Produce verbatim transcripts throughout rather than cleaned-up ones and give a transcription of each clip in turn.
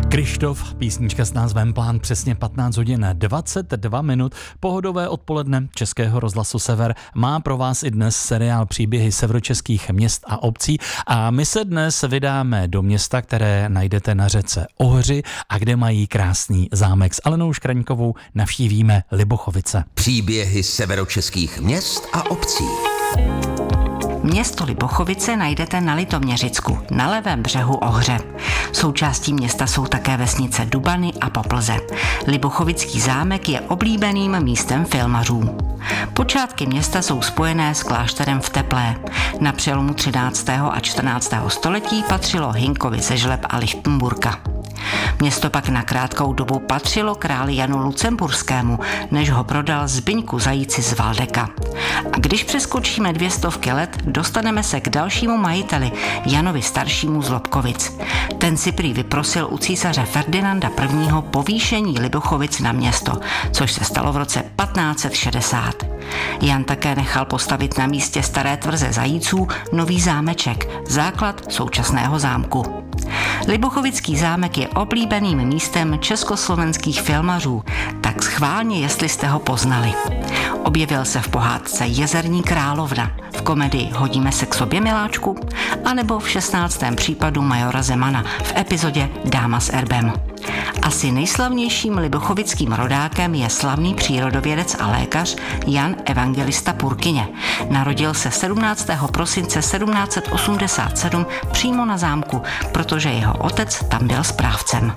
Krištof, písnička s názvem Plán, přesně patnáct hodin dvacet dva minut, pohodové odpoledne Českého rozhlasu Sever má pro vás i dnes seriál Příběhy severočeských měst a obcí a my se dnes vydáme do města, které najdete na řece Ohři a kde mají krásný zámek. S Alenou Škraňkovou navštívíme Libochovice. Příběhy severočeských měst a obcí. Město Libochovice najdete na Litoměřicku, na levém břehu Ohře. Součástí města jsou také vesnice Dubany a Poplze. Libochovický zámek je oblíbeným místem filmařů. Počátky města jsou spojené s klášterem v Teplé. Na přelomu třináctého a čtrnáctého století patřilo Hinkovi ze Žleb a Lichtenburka. Město pak na krátkou dobu patřilo králi Janu Lucemburskému, než ho prodal Zbyňku Zajíci z Valdeka. A když přeskočíme dvě stovky let, dostaneme se k dalšímu majiteli, Janovi staršímu z Lobkovic. Ten si prý vyprosil u císaře Ferdinanda I. povýšení Libochovic na město, což se stalo v roce patnáct set šedesát. Jan také nechal postavit na místě staré tvrze Zajíců nový zámeček, základ současného zámku. Libochovický zámek je oblíbeným místem československých filmařů, tak schválně, jestli jste ho poznali. Objevil se v pohádce Jezerní královna, v komedii Hodíme se k sobě, miláčku, anebo v šestnáctém případu majora Zemana v epizodě Dáma s erbem. Asi nejslavnějším libochovickým rodákem je slavný přírodovědec a lékař Jan Evangelista Purkyně. Narodil se sedmnáctého prosince sedmnáct set osmdesát sedm přímo na zámku, protože jeho otec tam byl správcem.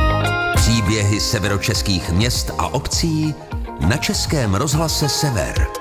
Příběhy severočeských měst a obcí na Českém rozhlase Sever.